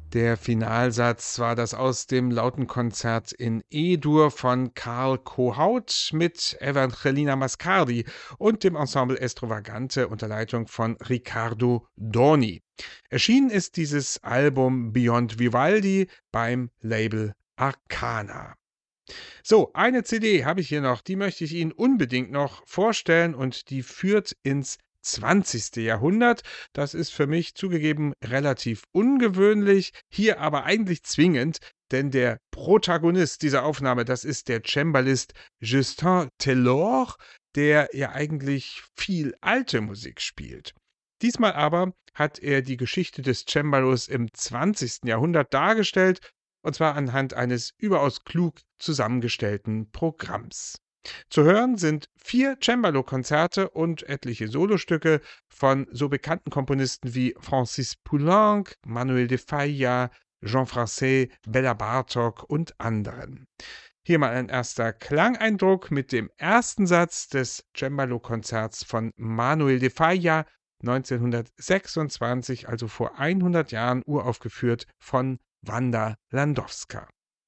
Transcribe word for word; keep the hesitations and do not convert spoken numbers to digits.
Der Finalsatz war das aus dem Lautenkonzert in E-Dur von Karl Kohaut mit Evangelina Mascardi und dem Ensemble Estrovagante unter Leitung von Riccardo Doni. Erschienen ist dieses Album Beyond Vivaldi beim Label Arcana. So, eine C D habe ich hier noch, die möchte ich Ihnen unbedingt noch vorstellen und die führt ins zwanzigste Jahrhundert. Das ist für mich zugegeben relativ ungewöhnlich, hier aber eigentlich zwingend, denn der Protagonist dieser Aufnahme, das ist der Cembalist Justin Taylor, der ja eigentlich viel alte Musik spielt. Diesmal aber hat er die Geschichte des Cembalos im zwanzigsten Jahrhundert dargestellt, und zwar anhand eines überaus klug zusammengestellten Programms. Zu hören sind vier Cembalo-Konzerte und etliche Solostücke von so bekannten Komponisten wie Francis Poulenc, Manuel de Falla, Jean Francais, Bela Bartok und anderen. Hier mal ein erster Klangeindruck mit dem ersten Satz des Cembalo-Konzerts von Manuel de Falla, neunzehnhundertsechsundzwanzig, also vor hundert Jahren uraufgeführt von Wanda Landowska.